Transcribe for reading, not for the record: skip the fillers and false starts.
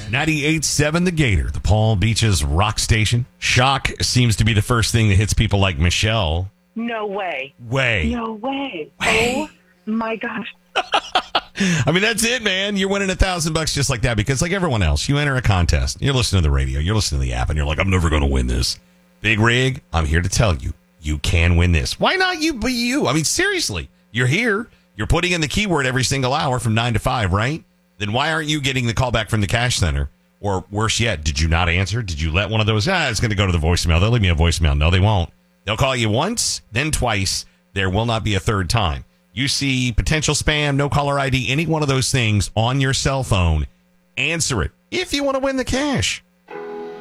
98.7 The Gator, the Palm Beaches rock station. Shock seems to be the first thing that hits people like Michelle. No way. No way. Oh, my gosh. I mean, that's it, man. You're winning $1,000 just like that because, like everyone else, you enter a contest. You're listening to the radio. You're listening to the app, and you're like, I'm never going to win this. Big Rig, I'm here to tell you, you can win this. Why not you be you? I mean, seriously, you're here. You're putting in the keyword every single hour from 9 to 5, right? Then why aren't you getting the call back from the cash center? Or worse yet, did you not answer? Did you let one of those, it's going to go to the voicemail. They'll leave me a voicemail. No, they won't. They'll call you once, then twice. There will not be a third time. You see potential spam, no caller ID, any one of those things on your cell phone, answer it if you want to win the cash.